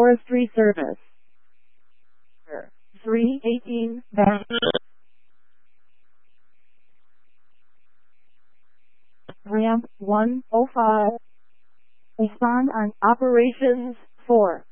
Forestry Service. 318 Ramp 105. Respond on Operations 4.